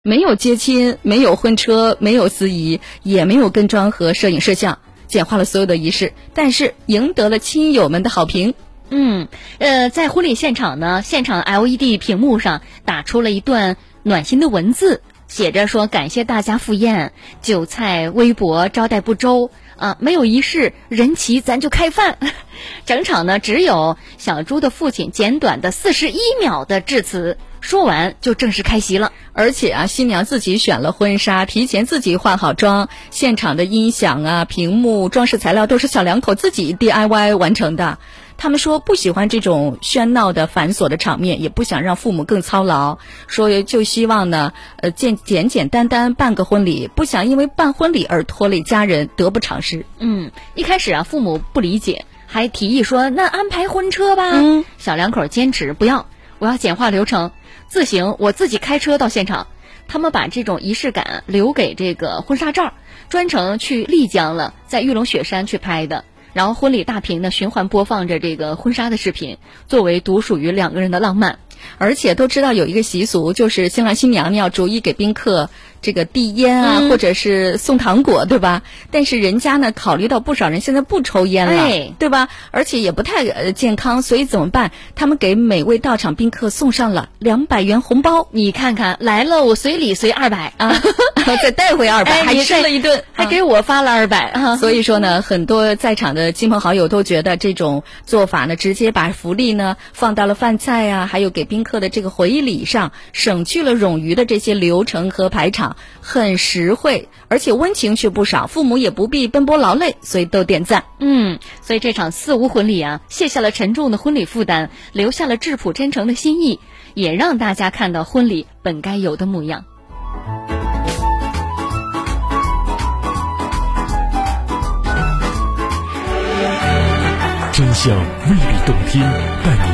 没有接亲，没有婚车，没有司仪，也没有跟妆和摄影摄像，简化了所有的仪式，但是赢得了亲友们的好评。 在婚礼现场呢，现场 LED 屏幕上打出了一段暖心的文字，写着说感谢大家赴宴，酒菜微薄，招待不周啊，没有仪式，人齐咱就开饭。整场呢只有小猪的父亲简短的41秒的致辞，说完就正式开席了。 而且啊，新娘自己选了婚纱，提前自己化好妆，现场的音响啊、屏幕、装饰材料都是小两口自己 DIY 完成的。他们说不喜欢这种喧闹的繁琐的场面，也不想让父母更操劳，说就希望呢简简单单办个婚礼，不想因为办婚礼而拖累家人，得不偿失。 一开始啊，父母不理解，还提议说那安排婚车吧。小两口坚持不要，我要简化流程，我自己开车到现场。他们把这种仪式感留给这个婚纱照，专程去丽江了，在玉龙雪山去拍的。然后婚礼大屏呢循环播放着这个婚纱的视频，作为独属于两个人的浪漫。 而且都知道有一个习俗，就是新郎新娘要逐一给宾客这个递烟啊，或者是送糖果，对吧？但是人家呢考虑到不少人现在不抽烟了，对吧？而且也不太健康，所以怎么办？他们给每位到场宾客送上了200元红包。 你看看来了，我随礼随200啊， 再带回200，还吃了一顿， 还给我发了200。 所以说呢，很多在场的亲朋好友都觉得这种做法呢，直接把福利呢放到了饭菜啊，还有给宾客的这个回礼上，省去了冗余的这些流程和排场，很实惠，而且温情却不少，父母也不必奔波劳累，所以都点赞。 所以这场四无婚礼啊，卸下了沉重的婚礼负担，留下了质朴真诚的心意，也让大家看到婚礼本该有的模样。 真相未必动听，但你